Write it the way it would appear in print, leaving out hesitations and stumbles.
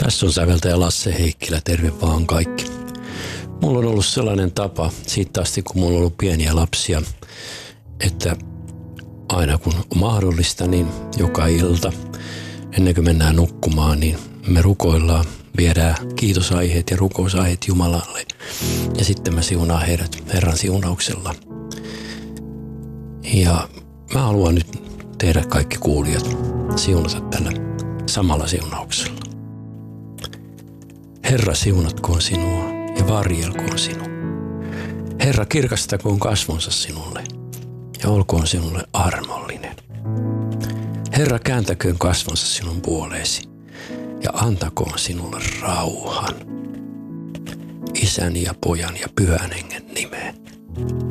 Tässä on säveltäjä Lasse Heikkilä, terve vaan kaikki. Mulla on ollut sellainen tapa siitä asti, kun mulla on ollut pieniä lapsia, että aina kun on mahdollista, niin joka ilta, ennen kuin mennään nukkumaan, niin me rukoillaan, viedään kiitosaiheet ja rukousaiheet Jumalalle. Ja sitten mä siunaan heidät Herran siunauksella. Ja mä haluan nyt tehdä kaikki kuulijat siunata tällä samalla siunauksella. Herra siunatkoon sinua ja varjelkoon sinua. Herra kirkastakoon kasvonsa sinulle ja olkoon sinulle armollinen. Herra kääntäköön kasvonsa sinun puoleesi ja antakoon sinulle rauhan. Isän ja Pojan ja Pyhän Hengen nimeen.